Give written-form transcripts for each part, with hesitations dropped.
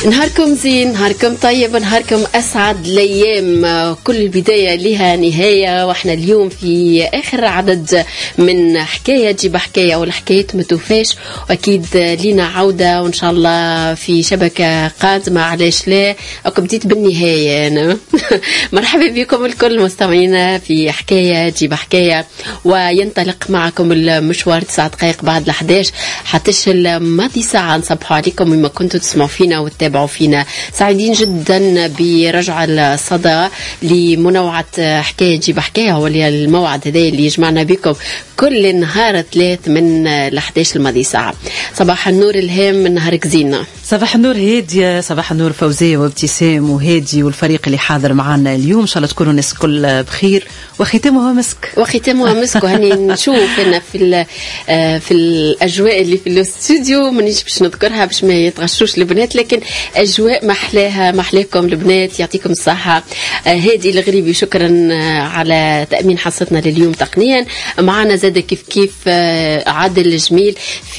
نهاركم زين، نهاركم طيب، نهاركم أسعد الأيام. كل البداية لها نهاية، وإحنا اليوم في آخر عدد من حكاية جيب حكاية، والحكايات متوفاش، وأكيد لينا عودة وإن شاء الله في شبكة قادمة. علاش لا؟ أكم بديت بالنهاية أنا. مرحبا بكم الكل مستمعينا في حكاية جيب حكاية، وينطلق معكم المشوار 9 دقائق بعد 11 حتى الماضي ساعة. نصبحوا عليكم مما كنتوا تسمعوا فينا وتتابعوا فينا. سعيدين جدا برجع الصدى لمنوعة حكاية جيب حكاية، واللي الموعد هذا اللي يجمعنا بكم كل نهار 3 من 11 الماضي ساعة. صباح النور الهام من نهارك زينة. صباح النور هادية، صباح النور فوزية وابتسام وهادي والفريق اللي حاضر معنا اليوم. إن شاء الله تكونوا الناس كل بخير، وختامها مسك. وختامها مسك. وهني نشوف هنا في الأجواء اللي في الاستوديو، مانيش باش نذكرها باش ما يتغشوش البنات، لكن أجواء محلاها، محلاكم البنات، يعطيكم الصحة. هادي الغريبي شكرا على تأمين حصتنا لليوم تقنيا. معنا زاد كيف عادل الجميل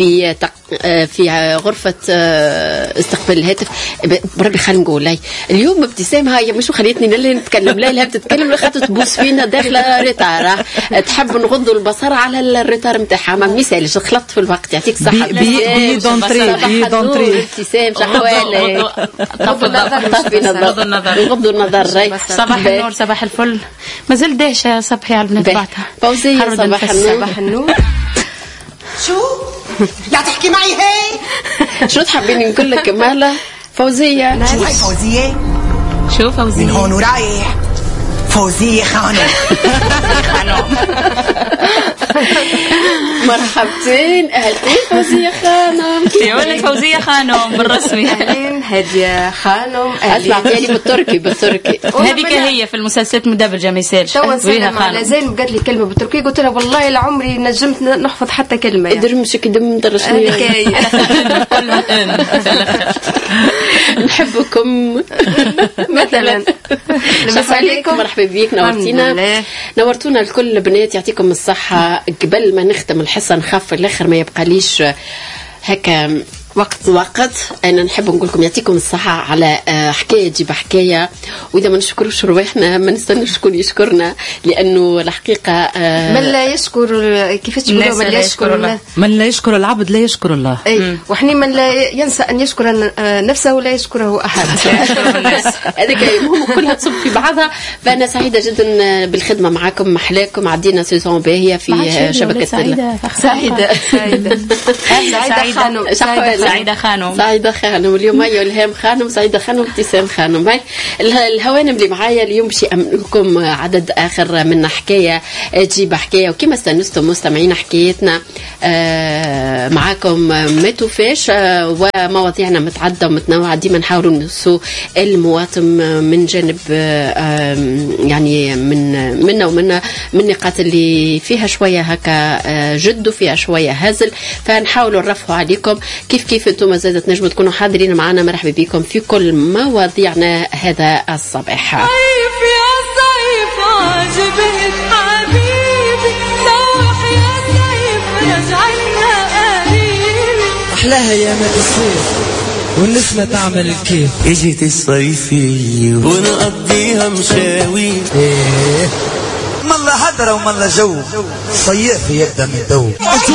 في غرفة استقبال الهاتف. بربي خلينا نقول لي اليوم ابتسام هاي مش خليتني نلي نتكلم، لا بتتكلم لخاطر تبوس فينا داخله ريتار، تحب نغضوا البصر على الريتار نتاعها، ما مثالش خلطت في الوقت. يعطيك الصحة. بي دونتري ابتسام شحوالي غضوا النظر. صباح النور، صباح الفل. مازال داشه صبحي على البنات بعدها. فوزية صباح النور. شو لا تحكي معي هيك؟ شو تحبيني نقول لك مالا فوزية؟ شو هاي فوزية؟ شو فوزية؟ من هون ورايح فوزية خانم. مرحبتين، اهلين فوزية خانم. يقول لك فوزية خانم بالرسمي. اهلين هدية خانم. اسمع لي بالتركي. هذيك هي في المسلسلات مدبجة ما يسالش. تو نسلم على زين قالت لي كلمة بالتركي، قلت لها والله لعمري نجمت نحفظ حتى كلمة. درمشك دم درشني. نحبكم مثلا. عليكم، مرحبا بيك، نورتونا الكل بنات. يعطيكم الصحة. قبل ما نختم الحصة نخاف في الآخر ما يبقى ليش هكا وقت. أنا نحب نقول لكم يعطيكم الصحة على حكاية جيب حكاية، وإذا ما نشكروش رواحنا ما نستناش شكون يشكرنا، لأنه الحقيقة من لا يشكر كيف تقولوا من لا يشكر الله، من لا يشكر العبد لا يشكر الله. أي وحني من لا ينسى أن يشكر نفسه ولا يشكره أحد. هذيك المهم كلها تصب في بعضها. فأنا سعيدة جدا بالخدمة معكم، محلاكم، عدينا سيزون باهية في شبكة سعيدة خانم اليوم. هي الهام خانم، سعيدة خانم، ابتسام خانم. هاي الهوانم اللي معايا اليوم باش يأمنكم عدد آخر من حكاية جيب حكاية. وكما استنستم مستمعين حكايتنا معاكم ما توفاش، ومواضيعنا متعددة ومتنوعة. ديما نحاولوا نسو المواطن من جانب يعني منا ومنا من نقاط اللي فيها شوية هكا جد وفيها شوية هزل، فنحاولوا نرفعوا عليكم. كيف انتم زاد تنجموا تكونوا حاضرين معنا. مرحبا بكم في كل مواضيعنا هذا الصباح. صيف يا صيف عجبك حبيبي، صوح يا صيف رجعنا قريب، أحلاها أيامات الصيف والنسمة تعمل الكيف. اجت الصيفية ونقضيها مشاوي. مالله هدرة ومالله جو، صيف يبدأ من دو.